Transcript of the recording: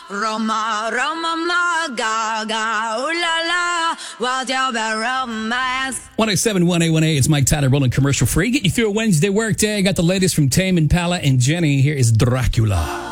Roma, Roma, ma, gaga, ooh la la, what's your romance? 107-1A1A, it's Mike Tyler rolling commercial free. Get you through a Wednesday work day. Got the latest from Tame Impala and Jenny. Here is Dracula.